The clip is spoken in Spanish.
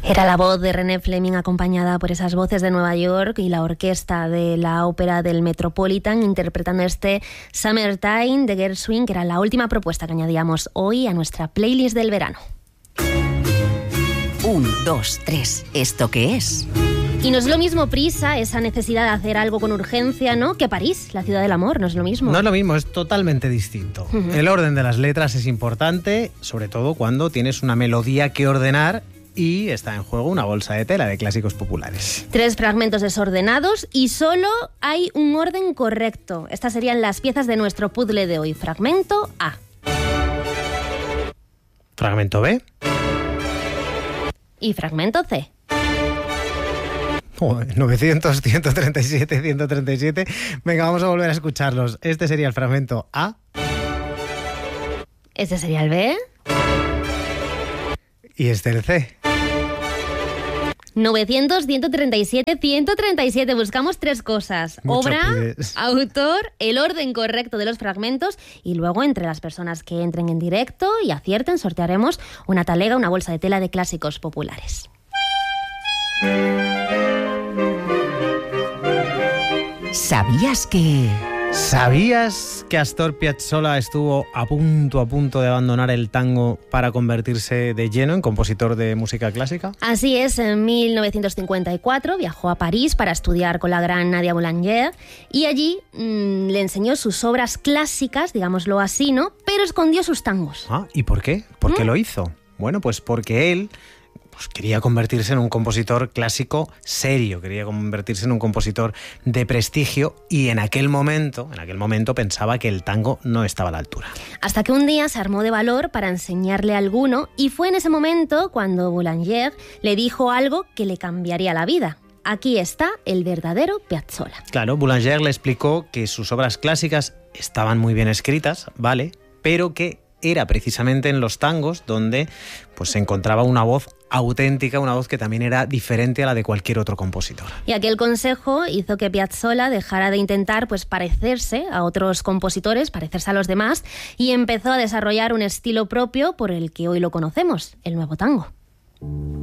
Era la voz de René Fleming acompañada por esas voces de Nueva York y la orquesta de la ópera del Metropolitan interpretando este Summertime de Gershwin, que era la última propuesta que añadíamos hoy a nuestra playlist del verano. 1, 2, 3. ¿Esto qué es? Y no es lo mismo prisa, esa necesidad de hacer algo con urgencia, ¿no? Que París, la ciudad del amor, no es lo mismo. No es lo mismo, es totalmente distinto. El orden de las letras es importante, sobre todo cuando tienes una melodía que ordenar y está en juego una bolsa de tela de clásicos populares. 3 fragmentos desordenados y solo hay un orden correcto. Estas serían las piezas de nuestro puzzle de hoy. Fragmento A. Fragmento B. Y fragmento C. 900, 137, 137. Venga, vamos a volver a escucharlos. Este sería el fragmento A. Este sería el B. Y este el C. 900, 137, 137. Buscamos 3 cosas. Mucho Obra, pides. autor, el orden correcto de los fragmentos y luego entre las personas que entren en directo y acierten sortearemos una talega, una bolsa de tela de clásicos populares. ¿Sabías que...? ¿Sabías que Astor Piazzolla estuvo a punto de abandonar el tango para convertirse de lleno en compositor de música clásica? Así es, en 1954 viajó a París para estudiar con la gran Nadia Boulanger y allí le enseñó sus obras clásicas, digámoslo así, ¿no? Pero escondió sus tangos. Ah, ¿y por qué? ¿Por qué lo hizo? Bueno, pues porque él quería convertirse en un compositor clásico serio, quería convertirse en un compositor de prestigio y en aquel momento pensaba que el tango no estaba a la altura. Hasta que un día se armó de valor para enseñarle a alguno y fue en ese momento cuando Boulanger le dijo algo que le cambiaría la vida. Aquí está el verdadero Piazzolla. Claro, Boulanger le explicó que sus obras clásicas estaban muy bien escritas, ¿vale? Pero que era precisamente en los tangos donde pues, se encontraba una voz auténtica, una voz que también era diferente a la de cualquier otro compositor. Y aquel consejo hizo que Piazzolla dejara de intentar pues, parecerse a otros compositores, parecerse a los demás, y empezó a desarrollar un estilo propio por el que hoy lo conocemos, el nuevo tango.